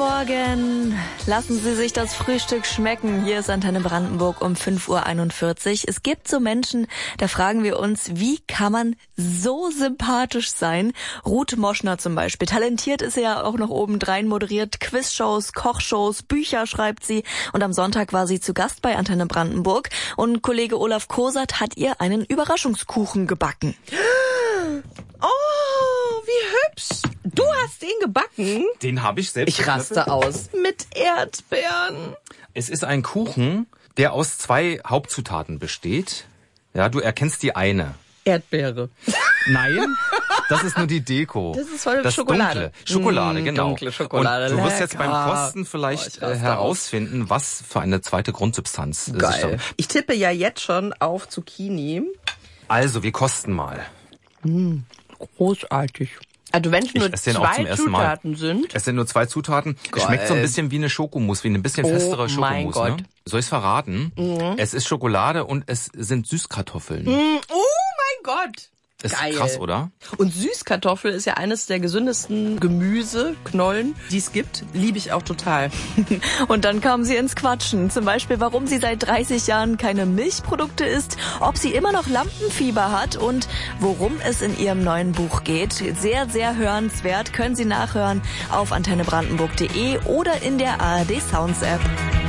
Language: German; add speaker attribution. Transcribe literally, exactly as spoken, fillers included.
Speaker 1: Morgen. Lassen Sie sich das Frühstück schmecken. Hier ist Antenne Brandenburg um fünf Uhr einundvierzig. Es gibt so Menschen, da fragen wir uns, wie kann man so sympathisch sein? Ruth Moschner zum Beispiel. Talentiert ist sie ja auch noch obendrein, moderiert Quizshows, Kochshows, Bücher schreibt sie. Und am Sonntag war sie zu Gast bei Antenne Brandenburg. Und Kollege Olaf Kosert hat ihr einen Überraschungskuchen gebacken.
Speaker 2: Oh, wie hübsch. Du hast den gebacken?
Speaker 3: Den habe ich selbst.
Speaker 2: Ich raste aus. Mit Erdbeeren.
Speaker 3: Es ist ein Kuchen, der aus zwei Hauptzutaten besteht. Ja, du erkennst die eine.
Speaker 2: Erdbeere.
Speaker 3: Nein, das ist nur die Deko.
Speaker 2: Das ist voll
Speaker 3: das
Speaker 2: Schokolade.
Speaker 3: Dunkle. Schokolade,
Speaker 2: mmh,
Speaker 3: genau.
Speaker 2: Dunkle Schokolade.
Speaker 3: Und du wirst
Speaker 2: Lecker.
Speaker 3: jetzt beim Kosten vielleicht oh, herausfinden, was für eine zweite Grundsubstanz
Speaker 2: Geil.
Speaker 3: ist. Geil.
Speaker 2: Ich tippe ja jetzt schon auf Zucchini.
Speaker 3: Also, wir kosten mal.
Speaker 2: Mmh, großartig. Also wenn es nur zwei Zutaten
Speaker 3: Mal.
Speaker 2: sind.
Speaker 3: Es sind nur zwei Zutaten.
Speaker 2: Geil.
Speaker 3: Es schmeckt so ein bisschen wie eine Schokomousse, wie ein bisschen festere
Speaker 2: oh
Speaker 3: Schokomousse.
Speaker 2: Mein Gott.
Speaker 3: Ne? Soll ich es verraten?
Speaker 2: Mhm.
Speaker 3: Es ist Schokolade und es sind Süßkartoffeln.
Speaker 2: Mhm. Oh mein Gott.
Speaker 3: Ist
Speaker 2: Geil.
Speaker 3: krass, oder?
Speaker 2: Und Süßkartoffel ist ja eines der gesündesten Gemüseknollen, die es gibt. Liebe ich auch total.
Speaker 1: Und dann kamen sie ins Quatschen. Zum Beispiel, warum sie seit dreißig Jahren keine Milchprodukte isst, ob sie immer noch Lampenfieber hat und worum es in ihrem neuen Buch geht. Sehr, sehr hörenswert. Können Sie nachhören auf antenne brandenburg punkt de oder in der A R D Sounds App.